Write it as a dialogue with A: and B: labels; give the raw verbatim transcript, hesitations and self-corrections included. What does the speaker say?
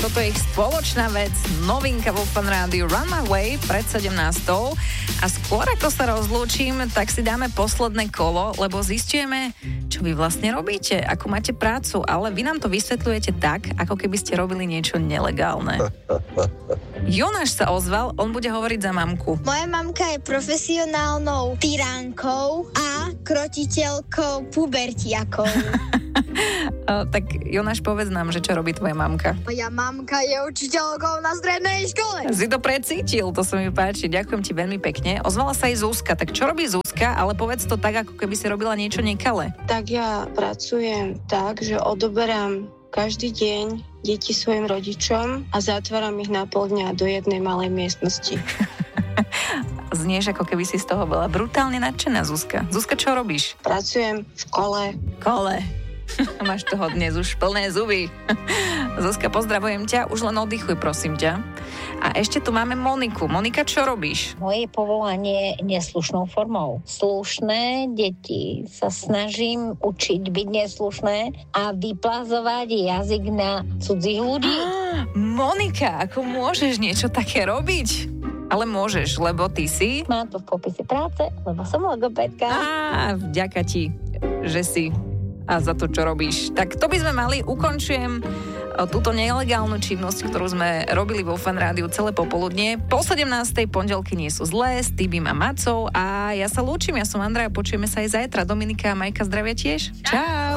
A: toto je ich spoločná vec, novinka vo Fan Rádiu Run My Way pred sedemnástou. A skôr ako sa rozlúčim, tak si dáme posledné kolo, lebo zistujeme, čo vy vlastne robíte, ako máte prácu, ale vy nám to vysvetľujete tak, ako keby ste robili niečo nelegálne. Jonáš sa ozval, on bude hovoriť za mamku.
B: Moja mamka je profesionálnou tyránkou a krotiteľkou pubertiakov.
A: Uh, tak Jonáš, povedz nám, že čo robí tvoja mamka.
B: Moja mamka je učiteľkou na strednej škole.
A: Si to precítil, to sa mi páči, ďakujem ti veľmi pekne. Ozvala sa aj Zuzka, tak čo robí Zuzka, ale povedz to tak, ako keby si robila niečo nekalé.
C: Tak ja pracujem tak, že odoberám každý deň deti svojim rodičom a zatváram ich na pol dňa do jednej malej miestnosti.
A: Znieš, ako keby si z toho bola brutálne nadšená, Zuzka. Zuzka, čo robíš?
C: Pracujem v škole.
A: Kole. Máš toho dnes už plné zuby. Zuzka, pozdravujem ťa, už len oddychuj, prosím ťa. A ešte tu máme Moniku. Monika, čo robíš?
D: Moje povolanie neslušnou formou. Slušné deti sa snažím učiť byť neslušné a vyplazovať jazyk na cudzích ľudí.
A: Ah, Monika, ako môžeš niečo také robiť? Ale môžeš, lebo ty si...
D: Mám to v popise práce, lebo som logopédka.
A: Á, vďaka ti, že si a za to, čo robíš. Tak to by sme mali, ukončujem túto nelegálnu činnosť, ktorú sme robili vo Fan Rádiu celé popoludnie. Po sedemnástej pondelky nie sú zlé, s Tibim a Macou a ja sa lúčim, ja som Andrea, počujeme sa aj zajtra. Dominika a Majka zdravia tiež. Čau!